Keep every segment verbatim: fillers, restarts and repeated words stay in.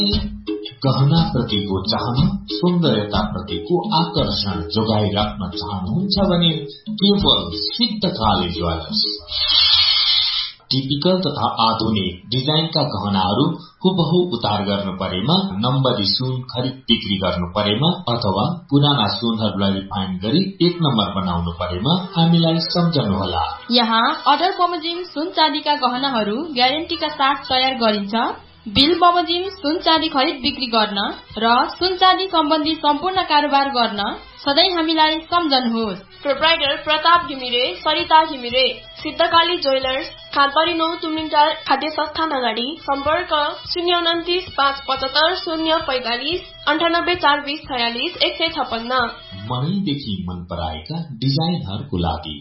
गहना प्रतिको चाहना, सौन्दर्यता प्रतिको आकर्षण जोगाई राख्न चाहनुहुन्छ भने केवल सिद्धकाली ज्वेलर्स। टिपिकल तथा आधुनिक डिजाइनका गहनाहरू हुबहु उतार गर्नु परेमा, नम्बरी सुन खरिद बिक्री गर्नु परेमा अथवा पुराना सुनहरूलाई रिफाइन गरी एक नम्बर बनाउनु परेमा हामीलाई सम्झनुहोला। यहाँ अर्डर बमोजिम सुन चाँदीका गहनाहरू ग्यारेन्टीका साथ तयार गरिन्छ। बिल बमोजिम सुन चाँदी खरिद बिक्री गर्न र सुन चाँदी सम्बन्धी सम्पूर्ण कारोबार गर्न सधैँ हामीलाई सम्झनुहोस्। प्रोप्राइटर प्रताप घिमिरे, सरिता घिमिरे, सिद्धकाली ज्वेलर्स, खानपरी नौ तुमिङटार खाद्य संस्थान अगाडि। सम्पर्क शून्य उन्तिस पाँच पचहत्तर शून्य पैंतालिस अन्ठानब्बे चार बीस छयालिस एक सय छप्पन्न। मनैदेखि मन पराएका डिजाइनहरूको लागि।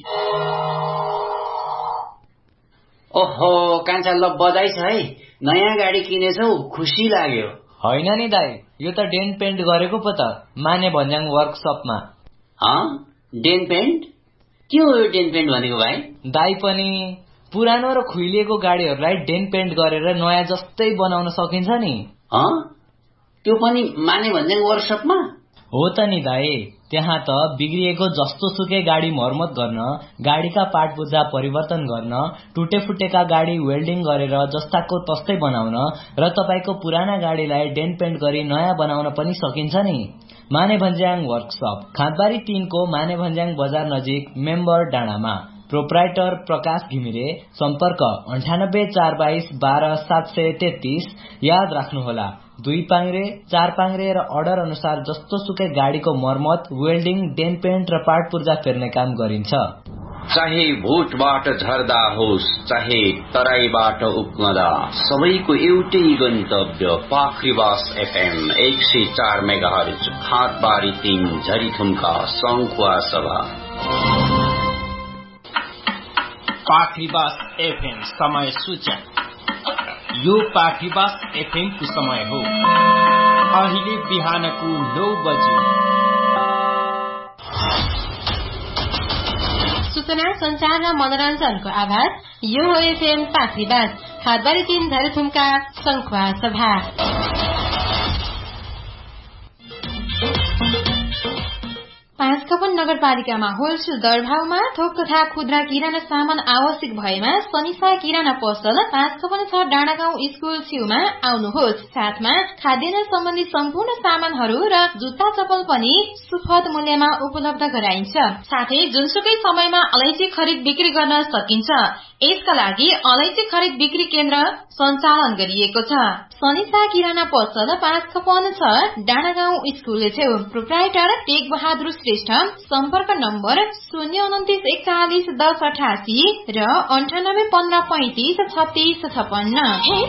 ओहो कान्छा, ल बधाई छ है, नयाँ गाडी किनेछौ, खुसी लाग्यो। होइन नि दाई, यो त डेन्ट पेन्ट गरेको पो त माने भन्ज्याङ वर्कसपमा। Didn't pant? के हो यो डेन्ट पेन्ट भनेको भाइ? दाई पनि पुरानो र खुइलिएको गाडीहरूलाई डेन्ट पेन्ट गरेर नयाँ जस्तै बनाउन सकिन्छ नि। त्यो पनि माने भन्ज्याङ वर्कसपमा? हो त नि दाई, त्यहाँ त बिग्रिएको जस्तो सुकै गाडी मर्मत गर्न, गाडीका पार्ट पुर्जा परिवर्तन गर्न, टुटे फुटेका गाडी वेल्डिङ गरेर जस्ताको तस्तै बनाउन र तपाईको पुराना गाडीलाई डेन्ट पेन्ट गरी नयाँ बनाउन पनि सकिन्छ नि। माने भन्ज्याङ वर्कसप, खाँदबारी तीन को माने भन्ज्याङ बजार नजिक, मेम्बर डाँडामा। प्रोप्राइटर प्रकाश घिमिरे। सम्पर्क अन्ठानब्बे चार बाइस बाह्र सात सय तेत्तीस। याद राख्नुहोला, दुई पाङ्रे, चार पाङ्रे र अर्डर अनुसार जस्तो सुकै गाडीको मर्मत, वेल्डिङ, डेन्ट पेन्ट र पार्ट पुर्जा फेर्ने काम गरिन्छ। चाहे भोटबाट झर्दा होस्, चाहे तराईबाट उक्मदा, सबैको एउटै गन्तव्य पाखरीवास एफएम एक सय चार मेगाहर्ज, खाँदबारी तीन, झरीथुम्का, सङ्खुवा सभा। पाखरीवास एफएम समय सूचक। यो पाखरीवास एफएम को समय हो अहिले बिहानको नौ बजे। सूचना, संचार र मनोरञ्जनको आवाज। यो हो एफएम पाखरीवास, खाँदबारी तीन, झरीथुम्का, सङ्खुवा सभा। पाँचकपन नगरपालिकामा होलसेल दरभावमा थोक तथा खुद्रा किराना सामान आवश्यक भएमा सनिसा किराना पसल पाँचकपन छ डाँडागाउँ स्कूल छेउमा आउनुहोस्। साथमा खाद्यान्न सम्बन्धी सम्पूर्ण सामानहरू र जुत्ता चप्पल पनि सुपथ मूल्यमा उपलब्ध गराइन्छ। साथै जुनसुकै समयमा अलैँची खरिद बिक्री गर्न सकिन्छ। यसका लागि अलैँची खरिद बिक्री केन्द्र सञ्चालन गरिएको छ। सनिसा किराना पसल पाँचकपन छ डाँडागाउँ स्कूल छेउ। Proprietor take Bahadur Shrestha. सम्पर्क नम्बर शून्य उन्तिस एकचालिस दस अठासी र अन्ठानब्बे पन्ध्र पैंतिस छत्तीस छपन्न।